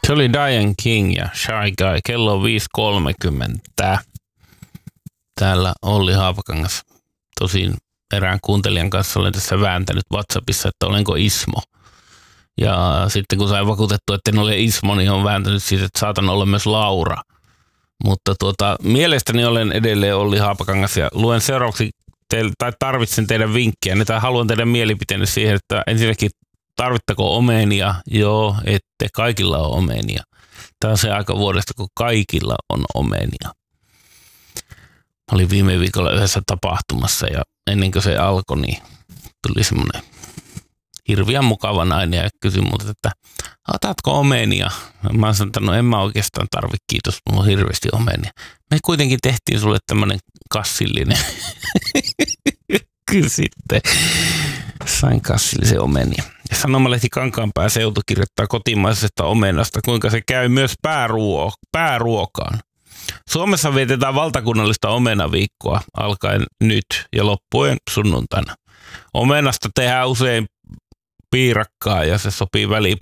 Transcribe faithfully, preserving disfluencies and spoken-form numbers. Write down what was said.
Se oli Diane King ja Shy Guy. Kello on viisi kolmekymmentä. Täällä Olli Haapakangas. Tosin erään kuuntelijan kanssa olen tässä vääntänyt WhatsAppissa, että olenko Ismo. Ja sitten kun sain vakuutettua, että en ole Ismo, niin olen vääntänyt siitä, että saatan olla myös Laura. Mutta tuota, mielestäni olen edelleen Olli Haapakangas ja luen seuraavaksi teille, tai tarvitsen teidän vinkkiä, tai haluan teidän mielipiteenne siihen, että ensinnäkin tarvittako omenia? Joo, ette. Kaikilla on omenia. Tämä on se aika vuodesta, kun kaikilla on omenia. Mä olin viime viikolla yhdessä tapahtumassa ja ennen kuin se alkoi, niin tuli semmoinen hirveän mukava nainen ja kysyi multa, että otatko omenia? Mä oon sanonut, että no en mä oikeastaan tarvi, kiitos, mulla on hirveästi omenia. Me kuitenkin tehtiin sulle tämmöinen kassillinen. Kyllä sitten sain kassillisen omenia. Ja Sanomalehti Kankaanpää seutu kirjoittaa kotimaisesta omenasta, kuinka se käy myös pääruo- pääruokaan. Suomessa vietetään valtakunnallista omenaviikkoa alkaen nyt ja loppuen sunnuntaina. Omenasta tehdään usein piirakkaa ja se sopii